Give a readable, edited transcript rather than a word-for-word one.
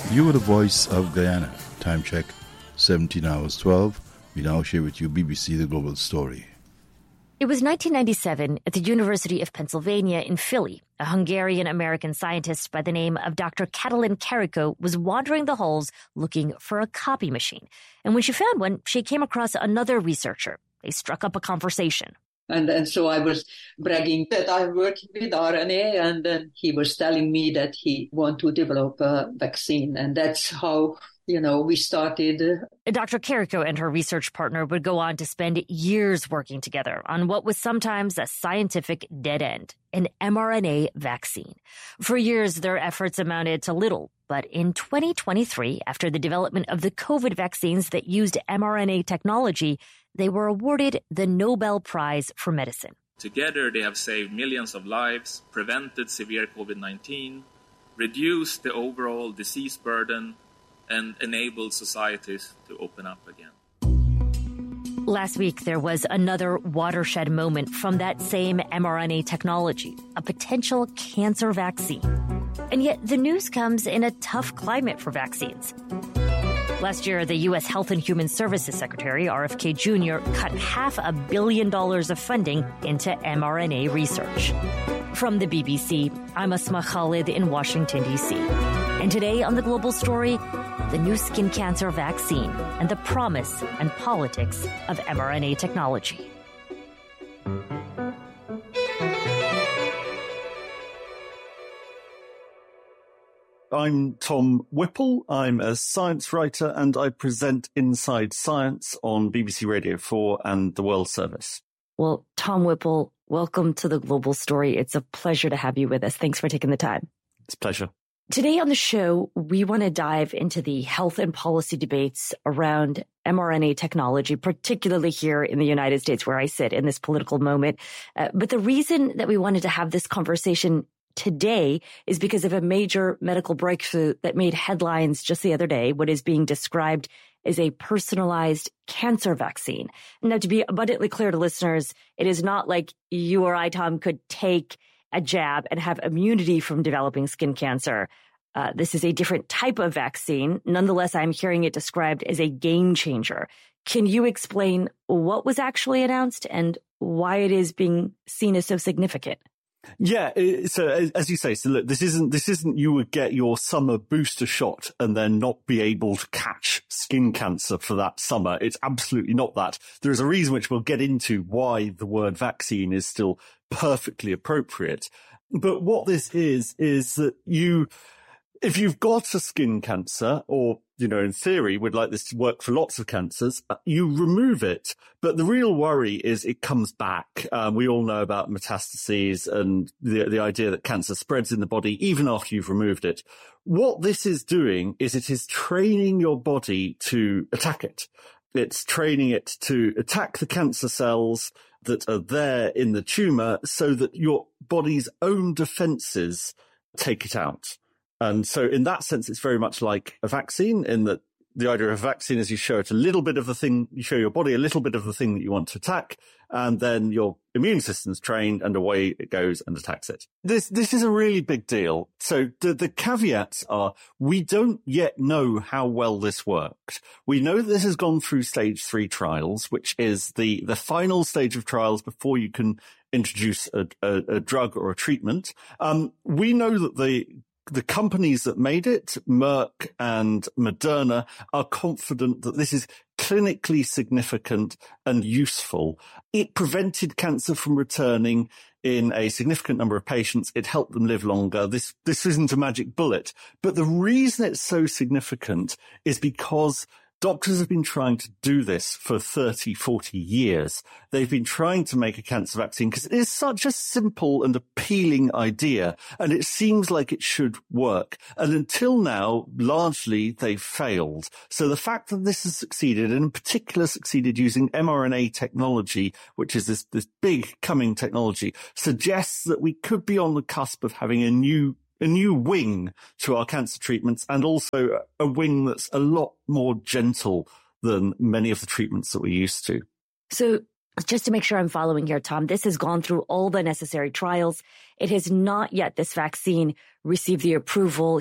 You are the voice of Guyana. Time check, 17 hours 12. We now share with you BBC The Global Story. It was 1997 at the University of Pennsylvania in Philly. A Hungarian-American scientist by the name of Dr. Katalin Karikó was wandering the halls looking for a copy machine. And when she found one, she came across another researcher. They struck up a conversation. And so I was bragging that I'm working with RNA, and then he was telling me that he wanted to develop a vaccine. And that's how, we started. Dr. Karikó and her research partner would go on to spend years working together on what was sometimes a scientific dead end, an mRNA vaccine. For years, their efforts amounted to little. But in 2023, after the development of the COVID vaccines that used mRNA technology, they were awarded the Nobel Prize for Medicine. Together, they have saved millions of lives, prevented severe COVID-19, reduced the overall disease burden, and enabled societies to open up again. Last week, there was another watershed moment from that same mRNA technology, a potential cancer vaccine. And yet, the news comes in a tough climate for vaccines. Last year, the U.S. Health and Human Services Secretary, RFK Jr., cut $500 million of funding into mRNA research. From the BBC, I'm Asma Khalid in Washington, D.C. And today on The Global Story, the new skin cancer vaccine and the promise and politics of mRNA technology. I'm Tom Whipple. I'm a science writer and I present Inside Science on BBC Radio 4 and the World Service. Well, Tom Whipple, welcome to The Global Story. It's a pleasure to have you with us. Thanks for taking the time. It's a pleasure. Today on the show, we want to dive into the health and policy debates around mRNA technology, particularly here in the United States, where I sit in this political moment. But the reason that we wanted to have this conversation today is because of a major medical breakthrough that made headlines just the other day, what is being described as a personalized cancer vaccine. Now, to be abundantly clear to listeners, it is not like you or I, Tom, could take a jab and have immunity from developing skin cancer. This is a different type of vaccine. Nonetheless, I'm hearing it described as a game changer. Can you explain what was actually announced and why it is being seen as so significant? Yeah, so as you say, so look, this isn't you would get your summer booster shot and then not be able to catch skin cancer for that summer. It's absolutely not that. There is a reason which we'll get into why the word vaccine is still perfectly appropriate. But what this is that if you've got a skin cancer, or, in theory, would like this to work for lots of cancers, you remove it. But the real worry is it comes back. We all know about metastases and the idea that cancer spreads in the body even after you've removed it. What this is doing is it is training your body to attack it. It's training it to attack the cancer cells that are there in the tumor so that your body's own defenses take it out. And so in that sense, it's very much like a vaccine in that the idea of a vaccine is you show it a little bit of the thing, you show your body a little bit of the thing that you want to attack, and then your immune system's trained and away it goes and attacks it. This is a really big deal. So the caveats are we don't yet know how well this worked. We know that this has gone through stage 3 trials, which is the final stage of trials before you can introduce a drug or a treatment. We know that the companies that made it, Merck and Moderna, are confident that this is clinically significant and useful. It prevented cancer from returning in a significant number of patients. It helped them live longer. This isn't a magic bullet. But the reason it's so significant is because doctors have been trying to do this for 30, 40 years. They've been trying to make a cancer vaccine because it is such a simple and appealing idea, and it seems like it should work. And until now, largely, they've failed. So the fact that this has succeeded, and in particular succeeded using mRNA technology, which is this big coming technology, suggests that we could be on the cusp of having a new wing to our cancer treatments, and also a wing that's a lot more gentle than many of the treatments that we're used to. So just to make sure I'm following here, Tom, this has gone through all the necessary trials. It has not yet, this vaccine, received the approval